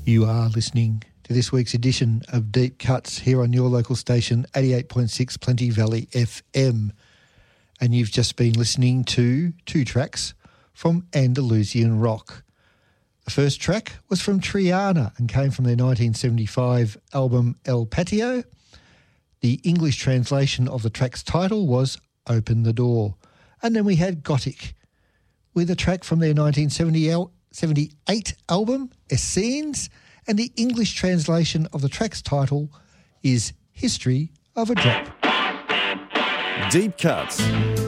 You are listening to this week's edition of Deep Cuts here on your local station, 88.6 Plenty Valley FM. And you've just been listening to two tracks from Andalusian rock. The first track was from Triana and came from their 1975 album El Patio. The English translation of the track's title was Open the Door. And then we had Gothic with a track from their 1978 album, Essenes, and the English translation of the track's title is History of a Drop. Deep Cuts